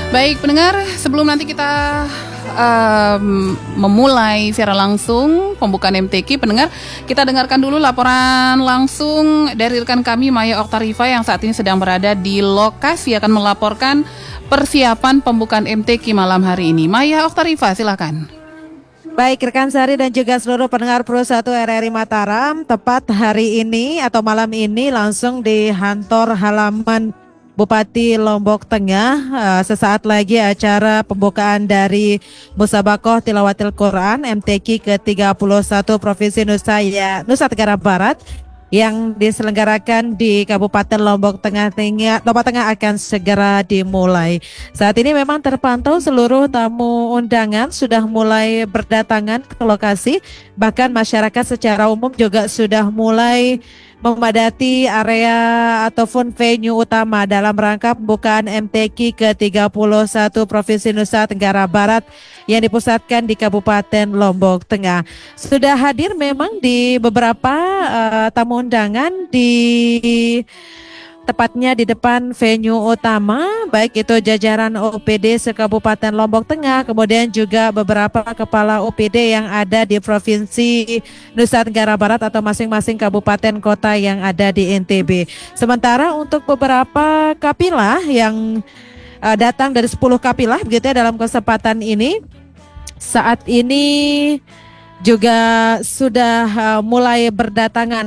Baik pendengar, sebelum nanti kita memulai secara langsung pembukaan MTQ, pendengar, kita dengarkan dulu laporan langsung dari rekan kami Maya Oktarifa yang saat ini sedang berada di lokasi akan melaporkan persiapan pembukaan MTQ malam hari ini. Maya Oktarifa, silakan. Baik rekan Sari dan juga seluruh pendengar Pro 1 RRI Mataram, tepat hari ini atau malam ini langsung di kantor halaman Bupati Lombok Tengah, sesaat lagi acara pembukaan dari Musabakoh Tilawatil Quran MTQ ke-31 Provinsi Nusa Tenggara Barat yang diselenggarakan di Kabupaten Lombok Tengah akan segera dimulai. Saat ini memang terpantau seluruh tamu undangan sudah mulai berdatangan ke lokasi, bahkan masyarakat secara umum juga sudah mulai memadati area ataupun venue utama dalam rangka pembukaan MTQ ke-31 Provinsi Nusa Tenggara Barat yang dipusatkan di Kabupaten Lombok Tengah. Sudah hadir memang di beberapa tamu undangan di tepatnya di depan venue utama, baik itu jajaran OPD se-Kabupaten Lombok Tengah, kemudian juga beberapa kepala OPD yang ada di Provinsi Nusa Tenggara Barat atau masing-masing kabupaten kota yang ada di NTB. Sementara untuk beberapa kapilah yang datang dari 10 kapilah begitu ya dalam kesempatan ini, saat ini juga sudah mulai berdatangan